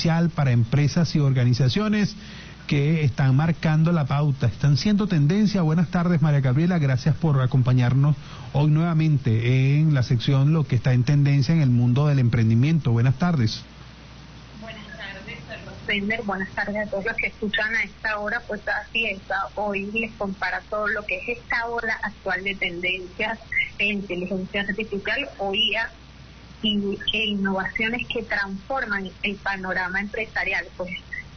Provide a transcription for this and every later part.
artificial para empresas y organizaciones que están marcando la pauta, están siendo tendencia. Buenas tardes, María Gabriela, gracias por acompañarnos hoy nuevamente en la sección Lo que está en tendencia en el mundo del emprendimiento. Buenas tardes. Buenas tardes, Fender. Buenas tardes a todos los que escuchan a esta hora. Pues así está, hoy les comparto lo que es esta ola actual de tendencias en inteligencia artificial o IA e innovaciones que transforman el panorama empresarial. Pues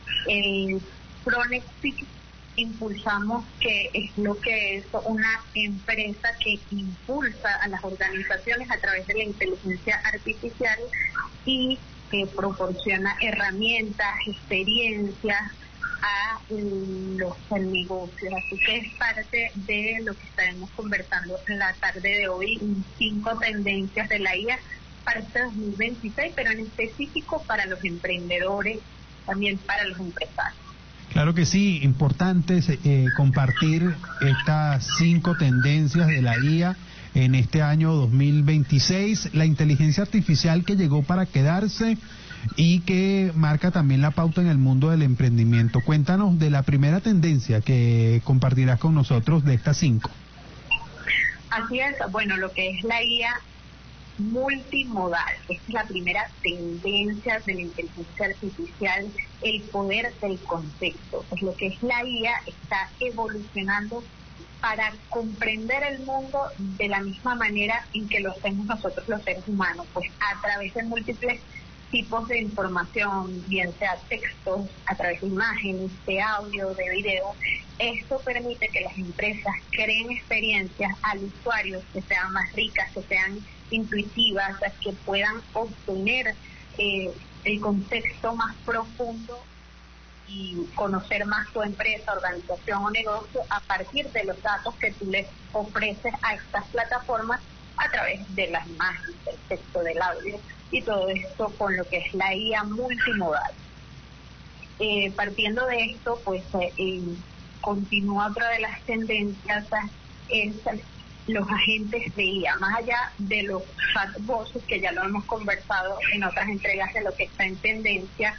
Pronexi impulsamos, que es lo que es una empresa que impulsa a las organizaciones a través de la inteligencia artificial y que proporciona herramientas, experiencias a los negocios. Así que es parte de lo que estaremos conversando en la tarde de hoy, 5 tendencias de la IA para este 2026, pero en específico para los emprendedores, también para los empresarios. Claro que sí, importante compartir estas 5 tendencias de la IA en este año 2026, la inteligencia artificial que llegó para quedarse y que marca también la pauta en el mundo del emprendimiento. Cuéntanos de la primera tendencia que compartirás con nosotros de estas 5. Así es, bueno, lo que es la IA multimodal, esta es la primera tendencia de la inteligencia artificial, el poder del contexto. Pues lo que es la IA está evolucionando para comprender el mundo de la misma manera en que lo hacemos nosotros los seres humanos, pues a través de múltiples tipos de información, bien sea textos, a través de imágenes, de audio, de video. Esto permite que las empresas creen experiencias al usuario que sean más ricas, que sean intuitivas, que puedan obtener el contexto más profundo y conocer más tu empresa, organización o negocio a partir de los datos que tú les ofreces a estas plataformas a través de las imágenes, del texto, del audio y todo esto con lo que es la IA multimodal. Partiendo de esto, pues continúa otra de las tendencias, es los agentes de IA, más allá de los chatbots, que ya lo hemos conversado en otras entregas de lo que está en tendencia.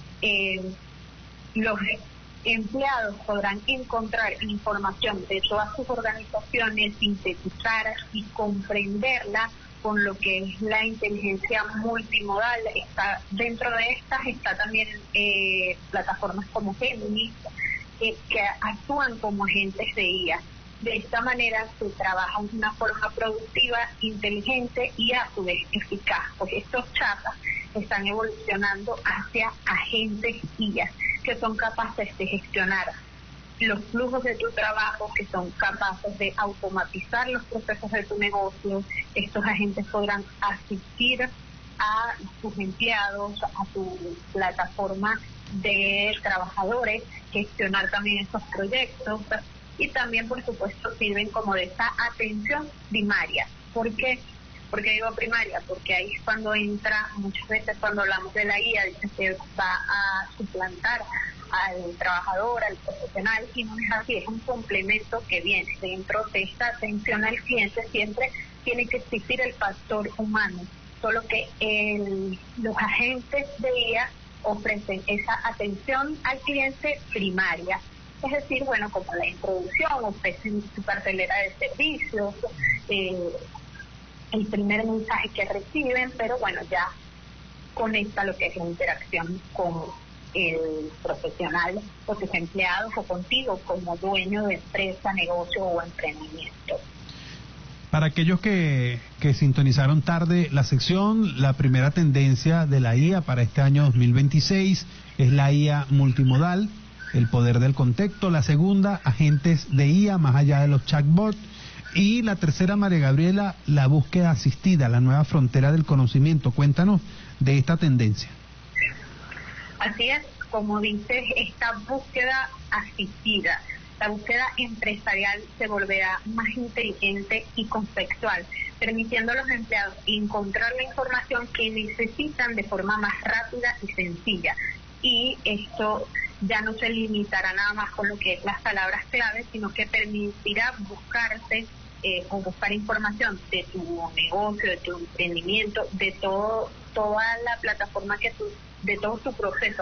Los empleados podrán encontrar información de todas sus organizaciones, sintetizar y comprenderla con lo que es la inteligencia multimodal. Está dentro de estas está también plataformas como Gemini, que actúan como agentes de IA. De esta manera se trabaja de una forma productiva, inteligente y a su vez eficaz, porque estos chats están evolucionando hacia agentes IA, que son capaces de gestionar los flujos de tu trabajo, que son capaces de automatizar los procesos de tu negocio. Estos agentes podrán asistir a tus empleados, a tu plataforma de trabajadores, gestionar también estos proyectos y también, por supuesto, sirven como de esa atención primaria. ¿Por qué? ¿Por qué digo primaria? Porque ahí es cuando entra, muchas veces cuando hablamos de la IA, dice que va a suplantar al trabajador, al profesional, y no es así, es un complemento que viene dentro de esta atención al cliente. Siempre tiene que existir el factor humano, solo que los agentes de IA ofrecen esa atención al cliente primaria, es decir, bueno, como la introducción, ofrecen su cartelera de servicios, el primer mensaje que reciben, pero bueno, ya conecta lo que es la interacción con el profesional o tus empleados o contigo como dueño de empresa, negocio o emprendimiento. Para aquellos que sintonizaron tarde la sección, la primera tendencia de la IA para este año 2026 es la IA multimodal, el poder del contexto. La segunda, agentes de IA más allá de los chatbots. Y la tercera, María Gabriela, la búsqueda asistida, la nueva frontera del conocimiento. Cuéntanos de esta tendencia. Así es, como dices, esta búsqueda asistida, la búsqueda empresarial se volverá más inteligente y contextual, permitiendo a los empleados encontrar la información que necesitan de forma más rápida y sencilla. Y esto ya no se limitará nada más con lo que es las palabras claves, sino que permitirá buscarte o buscar información de tu negocio, de tu emprendimiento, de toda la plataforma de todo tu proceso